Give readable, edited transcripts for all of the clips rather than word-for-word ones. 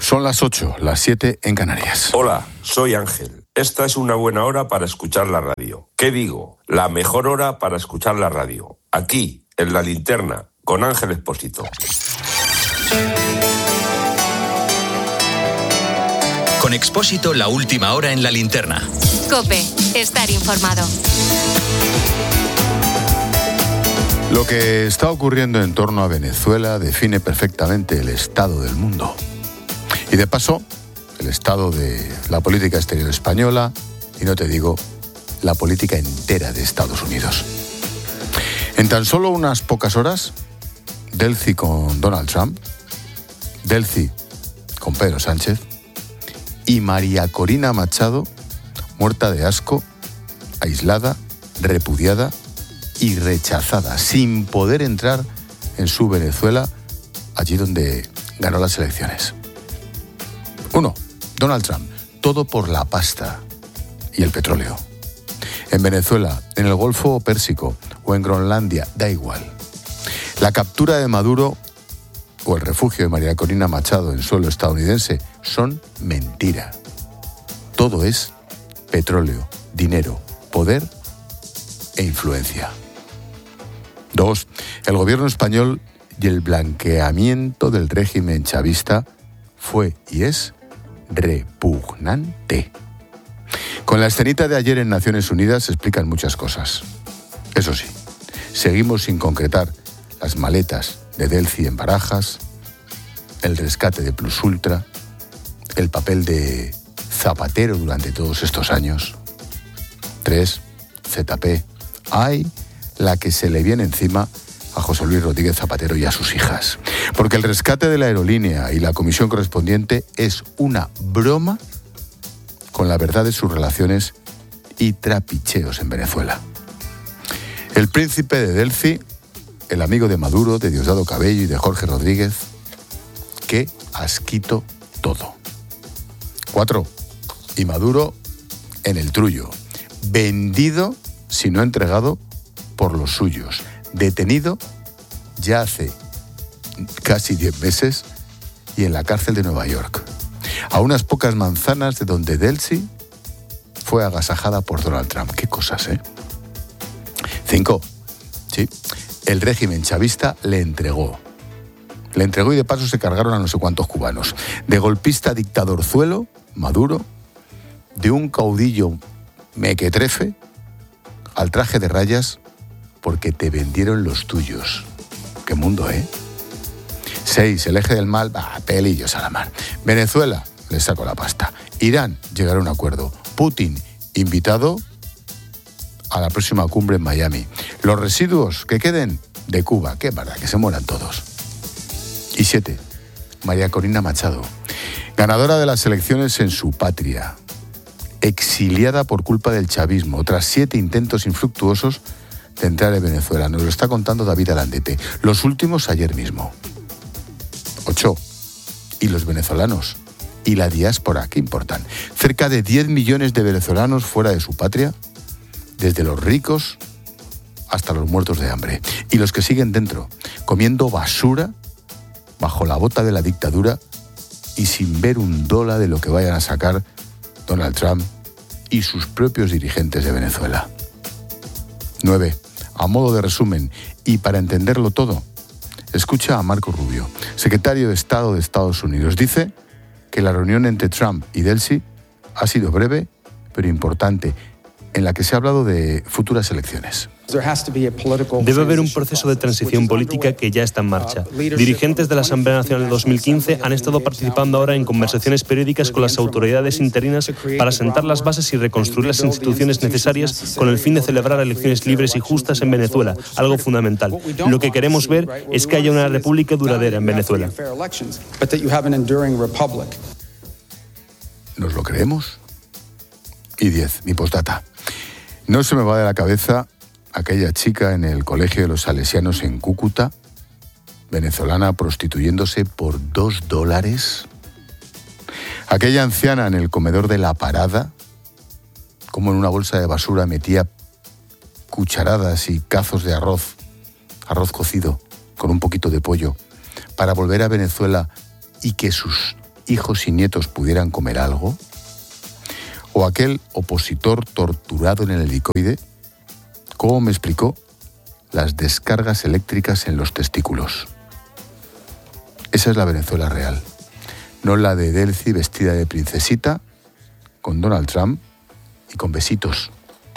Son las 8, las 7 en Canarias. Hola, soy Ángel. Esta es una buena hora para escuchar la radio. ¿Qué digo? La mejor hora para escuchar la radio. Aquí, en La Linterna, con Ángel Expósito. Con Expósito, la última hora en La Linterna. COPE, estar informado. Lo que está ocurriendo en torno a Venezuela define perfectamente el estado del mundo. Y de paso, el estado de la política exterior española, y no te digo, la política entera de Estados Unidos. En tan solo unas pocas horas, Delcy con Donald Trump, Delcy con Pedro Sánchez y María Corina Machado, muerta de asco, aislada, repudiada y rechazada, sin poder entrar en su Venezuela, allí donde ganó las elecciones. 1. Donald Trump, todo por la pasta y el petróleo. En Venezuela, en el Golfo Pérsico o en Groenlandia, da igual. La captura de Maduro o el refugio de María Corina Machado en suelo estadounidense son mentira. Todo es petróleo, dinero, poder e influencia. 2. El gobierno español y el blanqueamiento del régimen chavista fue y es repugnante. Con la escenita de ayer en Naciones Unidas se explican muchas cosas. Eso sí, seguimos sin concretar las maletas de Delcy en Barajas, el rescate de Plus Ultra, el papel de Zapatero durante todos estos años. 3. ZP. Ay, la que se le viene encima a José Luis Rodríguez Zapatero y a sus hijas. Porque el rescate de la aerolínea y la comisión correspondiente es una broma con la verdad de sus relaciones y trapicheos en Venezuela. El príncipe de Delcy, el amigo de Maduro, de Diosdado Cabello y de Jorge Rodríguez, qué asquito todo. 4. Y Maduro en el trullo, vendido, si no entregado, por los suyos, detenido ya hace casi 10 meses y en la cárcel de Nueva York, a unas pocas manzanas de donde Delcy fue agasajada por Donald Trump. Qué cosas, ¿eh? 5. Sí, el régimen chavista le entregó y de paso se cargaron a no sé cuántos cubanos. De golpista dictadorzuelo, Maduro, de un caudillo mequetrefe al traje de rayas porque te vendieron los tuyos. Qué mundo, ¿eh? 6. El eje del mal, pelillos a la mar. Venezuela, le sacó la pasta. Irán, llegará a un acuerdo. Putin, invitado a la próxima cumbre en Miami. Los residuos que queden de Cuba, qué verdad, que se mueran todos. Y 7. María Corina Machado, ganadora de las elecciones en su patria, exiliada por culpa del chavismo, tras 7 intentos infructuosos de entrar en Venezuela. Nos lo está contando David Alandete. Los últimos ayer mismo. 8. Y los venezolanos y la diáspora, ¿qué importan? Cerca de 10 millones de venezolanos fuera de su patria, desde los ricos hasta los muertos de hambre. Y los que siguen dentro, comiendo basura bajo la bota de la dictadura y sin ver un dólar de lo que vayan a sacar Donald Trump y sus propios dirigentes de Venezuela. 9. A modo de resumen, y para entenderlo todo, escucha a Marco Rubio, secretario de Estado de Estados Unidos. Dice que la reunión entre Trump y Delcy ha sido breve, pero importante, en la que se ha hablado de futuras elecciones. Debe haber un proceso de transición política que ya está en marcha. Dirigentes de la Asamblea Nacional de 2015 han estado participando ahora en conversaciones periódicas con las autoridades interinas para sentar las bases y reconstruir las instituciones necesarias con el fin de celebrar elecciones libres y justas en Venezuela, algo fundamental. Lo que queremos ver es que haya una república duradera en Venezuela. ¿Nos lo creemos? Y 10, mi postdata. No se me va de la cabeza aquella chica en el colegio de los salesianos en Cúcuta, venezolana prostituyéndose por $2. Aquella anciana en el comedor de La Parada, como en una bolsa de basura metía cucharadas y cazos de arroz cocido con un poquito de pollo, para volver a Venezuela y que sus hijos y nietos pudieran comer algo? ¿O aquel opositor torturado en el helicoide? ¿Cómo me explicó las descargas eléctricas en los testículos? Esa es la Venezuela real, no la de Delcy vestida de princesita, con Donald Trump y con besitos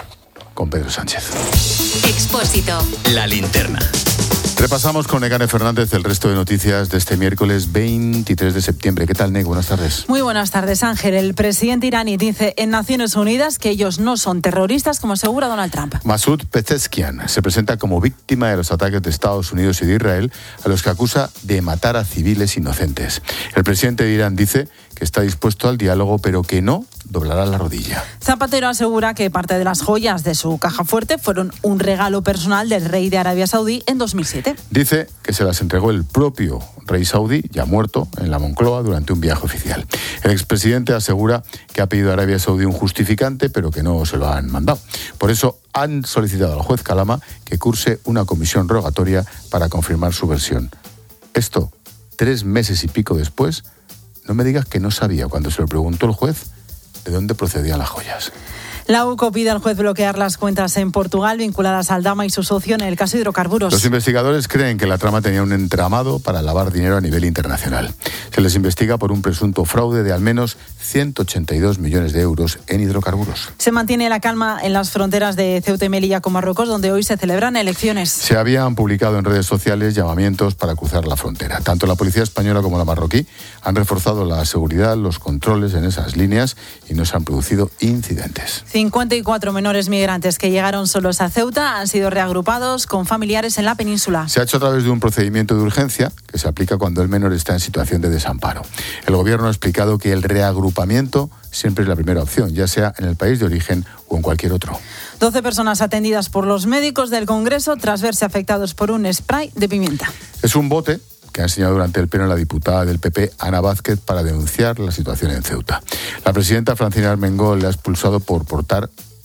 con Pedro Sánchez. Expósito. La linterna. Repasamos con Nekane Fernández el resto de noticias de este miércoles 23 de septiembre. ¿Qué tal, Nek? Buenas tardes. Muy buenas tardes, Ángel. El presidente iraní dice en Naciones Unidas que ellos no son terroristas, como asegura Donald Trump. Masoud Pezeshkian se presenta como víctima de los ataques de Estados Unidos y de Israel, a los que acusa de matar a civiles inocentes. El presidente de Irán dice que está dispuesto al diálogo, pero que no doblará la rodilla. Zapatero asegura que parte de las joyas de su caja fuerte fueron un regalo personal del rey de Arabia Saudí en 2007. Dice que se las entregó el propio rey saudí, ya muerto, en la Moncloa durante un viaje oficial. El expresidente asegura que ha pedido a Arabia Saudí un justificante, pero que no se lo han mandado. Por eso han solicitado al juez Kalama que curse una comisión rogatoria para confirmar su versión. Esto, 3 meses y pico después, no me digas que no sabía, cuando se lo preguntó el juez, de dónde procedían las joyas. La UCO pide al juez bloquear las cuentas en Portugal vinculadas al Dama y su socio en el caso de hidrocarburos. Los investigadores creen que la trama tenía un entramado para lavar dinero a nivel internacional. Se les investiga por un presunto fraude de al menos 182 millones de euros en hidrocarburos. Se mantiene la calma en las fronteras de Ceuta y Melilla con Marruecos, donde hoy se celebran elecciones. Se habían publicado en redes sociales llamamientos para cruzar la frontera. Tanto la policía española como la marroquí han reforzado la seguridad, los controles en esas líneas y no se han producido incidentes. 54 menores migrantes que llegaron solos a Ceuta han sido reagrupados con familiares en la península. Se ha hecho a través de un procedimiento de urgencia que se aplica cuando el menor está en situación de desamparo. El gobierno ha explicado que el reagrupamiento siempre es la primera opción, ya sea en el país de origen o en cualquier otro. 12 personas atendidas por los médicos del Congreso tras verse afectados por un spray de pimienta. Es un bote que ha enseñado durante el pleno la diputada del PP, Ana Vázquez, para denunciar la situación en Ceuta. La presidenta Francina Armengol le ha expulsado por portar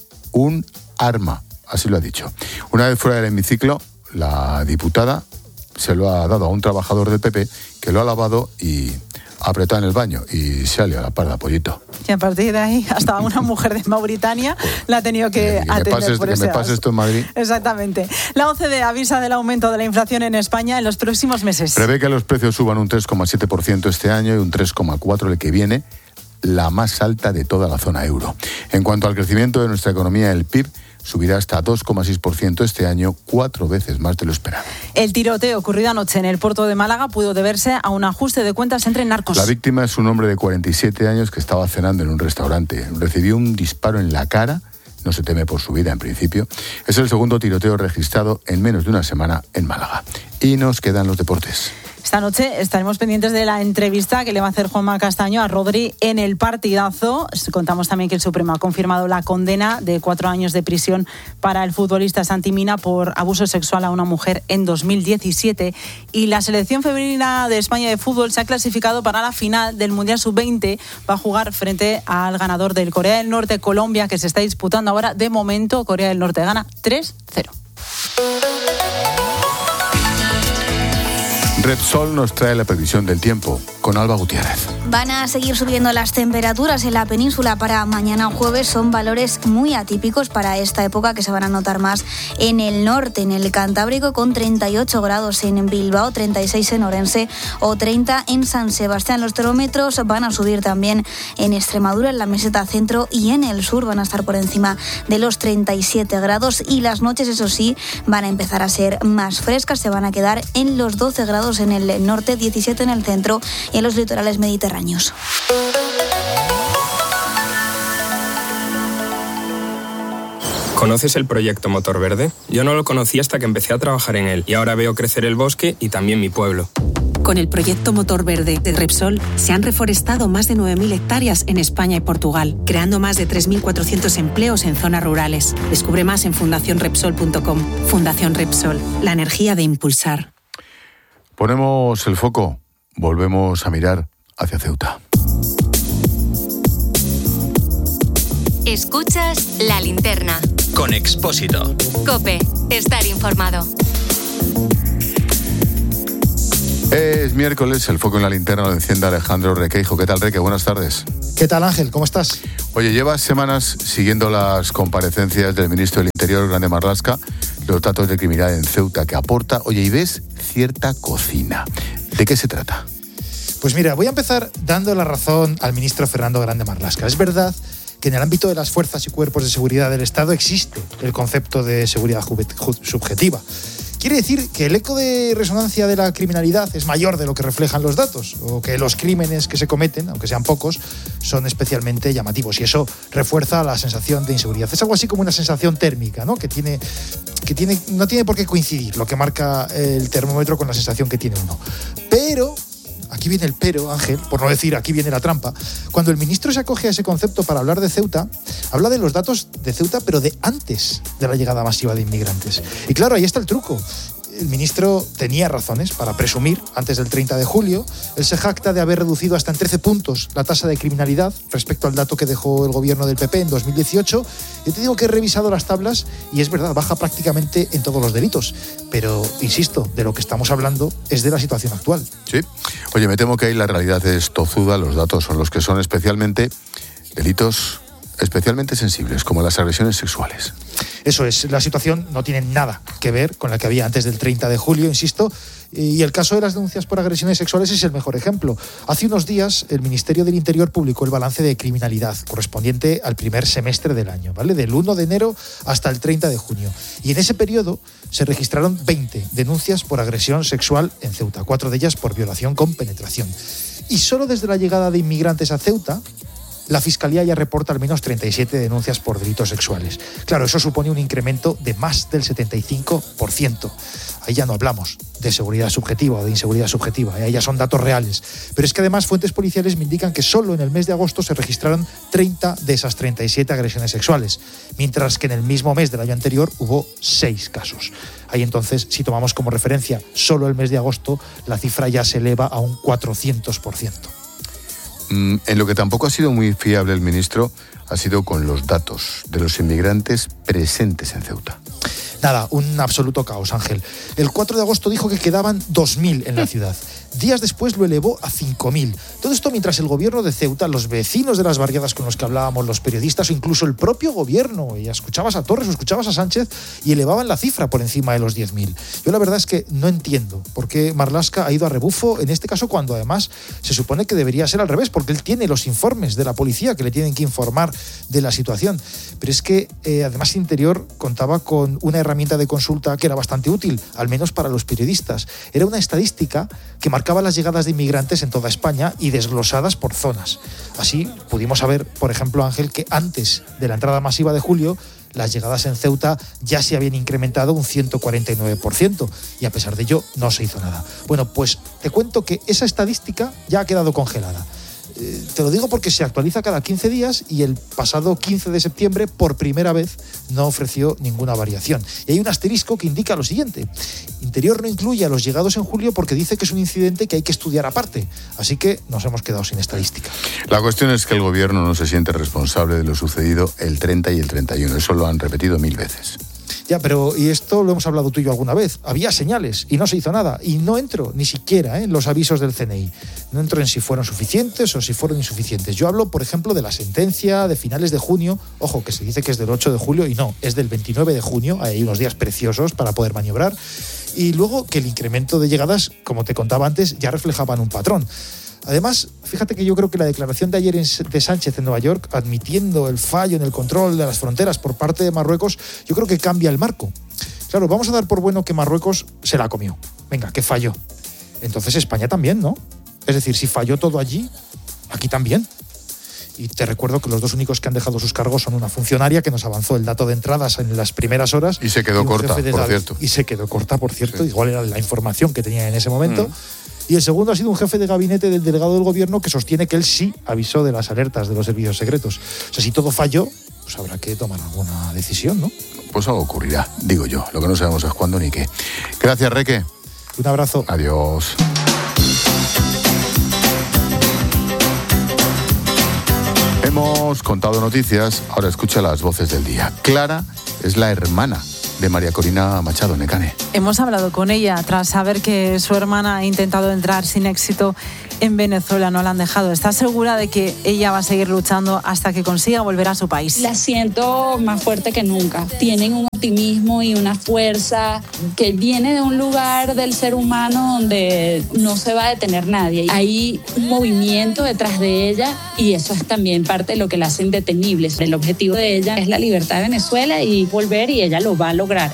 un arma, así lo ha dicho. Una vez fuera del hemiciclo, la diputada se lo ha dado a un trabajador del PP que lo ha lavado y ha apretado en el baño y se ha liado la parda, pollito. Y a partir de ahí, hasta una mujer de Mauritania la ha tenido que atender por ese Que me pase esto en Madrid. Exactamente. La OCDE avisa del aumento de la inflación en España en los próximos meses. Prevé que los precios suban un 3,7% este año y un 3,4% el que viene, la más alta de toda la zona euro. En cuanto al crecimiento de nuestra economía, el PIB subirá hasta 2,6% este año, 4 veces más de lo esperado. El tiroteo ocurrido anoche en el puerto de Málaga pudo deberse a un ajuste de cuentas entre narcos. La víctima es un hombre de 47 años que estaba cenando en un restaurante. Recibió un disparo en la cara, no se teme por su vida en principio. Es el segundo tiroteo registrado en menos de una semana en Málaga. Y nos quedan los deportes. Esta noche estaremos pendientes de la entrevista que le va a hacer Juanma Castaño a Rodri en el partidazo. Contamos también que el Supremo ha confirmado la condena de 4 años de prisión para el futbolista Santi Mina por abuso sexual a una mujer en 2017. Y la selección femenina de España de fútbol se ha clasificado para la final del Mundial Sub-20. Va a jugar frente al ganador del Corea del Norte, Colombia, que se está disputando ahora. De momento, Corea del Norte gana 3-0. Repsol nos trae la previsión del tiempo con Alba Gutiérrez. Van a seguir subiendo las temperaturas en la península para mañana jueves. Son valores muy atípicos para esta época que se van a notar más en el norte, en el Cantábrico, con 38 grados en Bilbao, 36 en Orense o 30 en San Sebastián. Los termómetros van a subir también en Extremadura, en la meseta centro y en el sur. Van a estar por encima de los 37 grados y las noches, eso sí, van a empezar a ser más frescas. Se van a quedar en los 12 grados en el norte, 17 en el centro y en los litorales mediterráneos. ¿Conoces el proyecto Motor Verde? Yo no lo conocí hasta que empecé a trabajar en él y ahora veo crecer el bosque y también mi pueblo. Con el proyecto Motor Verde de Repsol se han reforestado más de 9.000 hectáreas en España y Portugal, creando más de 3.400 empleos en zonas rurales. Descubre más en fundacionrepsol.com. Fundación Repsol, la energía de impulsar. Ponemos el foco, volvemos a mirar hacia Ceuta. Escuchas La Linterna. Con Expósito. COPE. Estar informado. Es miércoles, el foco en la linterna lo enciende Alejandro Requeijo. ¿Qué tal, Reque? Buenas tardes. ¿Qué tal, Ángel? ¿Cómo estás? Oye, llevas semanas siguiendo las comparecencias del ministro del Interior, Grande Marlaska, los datos de criminalidad en Ceuta que aporta. Oye, y ves cierta cocina. ¿De qué se trata? Pues mira, voy a empezar dando la razón al ministro Fernando Grande Marlaska. Es verdad que en el ámbito de las fuerzas y cuerpos de seguridad del Estado existe el concepto de seguridad subjetiva. Quiere decir que el eco de resonancia de la criminalidad es mayor de lo que reflejan los datos, o que los crímenes que se cometen, aunque sean pocos, son especialmente llamativos, y eso refuerza la sensación de inseguridad. Es algo así como una sensación térmica, ¿no? Que no tiene por qué coincidir lo que marca el termómetro con la sensación que tiene uno. Pero aquí viene el pero, Ángel, por no decir aquí viene la trampa. Cuando el ministro se acoge a ese concepto para hablar de Ceuta, habla de los datos de Ceuta, pero de antes de la llegada masiva de inmigrantes. Y claro, ahí está el truco. El ministro tenía razones para presumir, antes del 30 de julio, él se jacta de haber reducido hasta en 13 puntos la tasa de criminalidad respecto al dato que dejó el gobierno del PP en 2018. Yo te digo que he revisado las tablas y es verdad, baja prácticamente en todos los delitos. Pero, insisto, de lo que estamos hablando es de la situación actual. Sí. Oye, me temo que ahí la realidad es tozuda, los datos son los que son, especialmente delitos especialmente sensibles, como las agresiones sexuales. Eso es, la situación no tiene nada que ver con la que había antes del 30 de julio, insisto, y el caso de las denuncias por agresiones sexuales es el mejor ejemplo. Hace unos días el Ministerio del Interior publicó el balance de criminalidad correspondiente al primer semestre del año, ¿vale? Del 1 de enero hasta el 30 de junio. Y en ese periodo se registraron 20 denuncias por agresión sexual en Ceuta, 4 de ellas por violación con penetración. Y solo desde la llegada de inmigrantes a Ceuta, la Fiscalía ya reporta al menos 37 denuncias por delitos sexuales. Claro, eso supone un incremento de más del 75%. Ahí ya no hablamos de seguridad subjetiva o de inseguridad subjetiva, ahí ya son datos reales. Pero es que además fuentes policiales me indican que solo en el mes de agosto se registraron 30 de esas 37 agresiones sexuales, mientras que en el mismo mes del año anterior hubo 6 casos. Ahí entonces, si tomamos como referencia solo el mes de agosto, la cifra ya se eleva a un 400%. En lo que tampoco ha sido muy fiable el ministro ha sido con los datos de los inmigrantes presentes en Ceuta. Nada, un absoluto caos, Ángel. El 4 de agosto dijo que quedaban 2.000 en la ciudad. Días después lo elevó a 5.000. Todo esto mientras el gobierno de Ceuta, los vecinos de las barriadas con los que hablábamos, los periodistas o incluso el propio gobierno, y escuchabas a Torres o escuchabas a Sánchez y elevaban la cifra por encima de los 10.000. Yo la verdad es que no entiendo por qué Marlaska ha ido a rebufo en este caso cuando además se supone que debería ser al revés, porque él tiene los informes de la policía que le tienen que informar de la situación. Pero es que además Interior contaba con una herramienta de consulta que era bastante útil, al menos para los periodistas. Era una estadística que marcaba las llegadas de inmigrantes en toda España y desglosadas por zonas. Así pudimos saber, por ejemplo, Ángel, que antes de la entrada masiva de julio, las llegadas en Ceuta ya se habían incrementado un 149% y a pesar de ello no se hizo nada. Bueno, pues te cuento que esa estadística ya ha quedado congelada. Te lo digo porque se actualiza cada 15 días y el pasado 15 de septiembre, por primera vez, no ofreció ninguna variación. Y hay un asterisco que indica lo siguiente. Interior no incluye a los llegados en julio porque dice que es un incidente que hay que estudiar aparte. Así que nos hemos quedado sin estadística. La cuestión es que el gobierno no se siente responsable de lo sucedido el 30 y el 31. Eso lo han repetido 1000 veces. Ya, pero y esto lo hemos hablado tú y yo alguna vez. Había señales y no se hizo nada. Y no entro ni siquiera en los avisos del CNI. No entro en si fueron suficientes o si fueron insuficientes. Yo hablo, por ejemplo, de la sentencia de finales de junio. Ojo, que se dice que es del 8 de julio y no, es del 29 de junio. Hay unos días preciosos para poder maniobrar. Y luego que el incremento de llegadas, como te contaba antes, ya reflejaban un patrón. Además, fíjate que yo creo que la declaración de ayer de Sánchez en Nueva York, admitiendo el fallo en el control de las fronteras por parte de Marruecos, yo creo que cambia el marco. Claro, vamos a dar por bueno que Marruecos se la comió. Venga, que falló. Entonces España también, ¿no? Es decir, si falló todo allí, aquí también. Y te recuerdo que los dos únicos que han dejado sus cargos son una funcionaria que nos avanzó el dato de entradas en las primeras horas. Y se quedó corta, por cierto. Y se quedó corta, por cierto. Sí. Igual era la información que tenía en ese momento. Y el segundo ha sido un jefe de gabinete del delegado del gobierno que sostiene que él sí avisó de las alertas de los servicios secretos. O sea, si todo falló, pues habrá que tomar alguna decisión, ¿no? Pues algo ocurrirá, digo yo. Lo que no sabemos es cuándo ni qué. Gracias, Reque. Un abrazo. Adiós. Hemos contado noticias, ahora escucha las voces del día. Clara es la hermana de María Corina Machado Necane. Hemos hablado con ella tras saber que su hermana ha intentado entrar sin éxito en Venezuela, no la han dejado. ¿Está segura de que ella va a seguir luchando hasta que consiga volver a su país? La siento más fuerte que nunca. Tienen un optimismo y una fuerza que viene de un lugar del ser humano donde no se va a detener nadie. Hay un movimiento detrás de ella y eso es también parte de lo que la hace indetenible. El objetivo de ella es la libertad de Venezuela y volver, y ella lo va a lograr.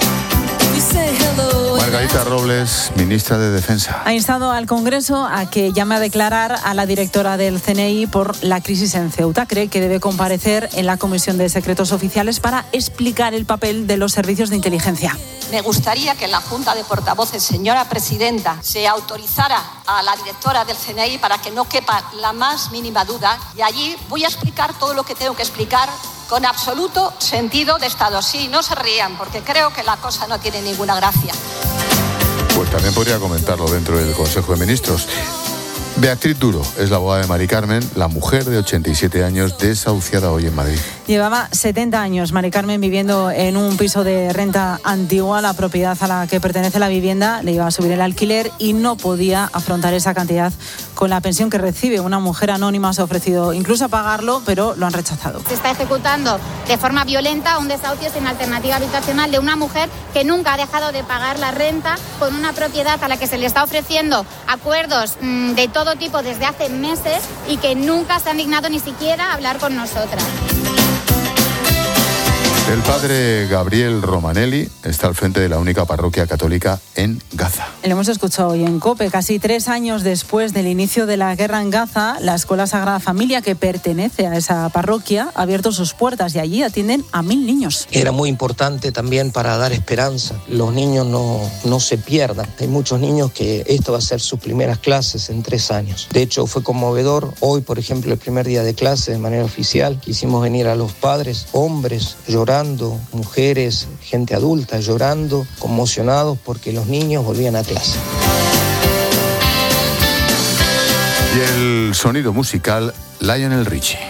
Margarita Robles, ministra de Defensa. Ha instado al Congreso a que llame a declarar a la directora del CNI por la crisis en Ceuta. Cree que debe comparecer en la Comisión de Secretos Oficiales para explicar el papel de los servicios de inteligencia. Me gustaría que en la Junta de Portavoces, señora presidenta, se autorizara a la directora del CNI para que no quepa la más mínima duda, y allí voy a explicar todo lo que tengo que explicar con absoluto sentido de Estado. Sí, no se rían, porque creo que la cosa no tiene ninguna gracia. Pues también podría comentarlo dentro del Consejo de Ministros. Beatriz Duro es la abogada de Mari Carmen, la mujer de 87 años desahuciada hoy en Madrid. Llevaba 70 años Mari Carmen viviendo en un piso de renta antigua. La propiedad a la que pertenece la vivienda le iba a subir el alquiler y no podía afrontar esa cantidad con la pensión que recibe. Una mujer anónima se ha ofrecido incluso a pagarlo, pero lo han rechazado. Se está ejecutando de forma violenta un desahucio sin alternativa habitacional de una mujer que nunca ha dejado de pagar la renta con una propiedad a la que se le está ofreciendo acuerdos de todo tipo desde hace meses y que nunca se han dignado ni siquiera a hablar con nosotras. El padre Gabriel Romanelli está al frente de la única parroquia católica en Gaza. Lo hemos escuchado hoy en COPE. Casi 3 años después del inicio de la guerra en Gaza, la Escuela Sagrada Familia, que pertenece a esa parroquia, ha abierto sus puertas y allí atienden a 1.000 niños. Era muy importante también para dar esperanza. Los niños no se pierdan. Hay muchos niños que esto va a ser sus primeras clases en 3 años. De hecho, fue conmovedor. Hoy, por ejemplo, el primer día de clase, de manera oficial, quisimos venir a los padres, hombres llorando, mujeres, gente adulta llorando, conmocionados porque los niños volvían a clase. Y el sonido musical, Lionel Richie.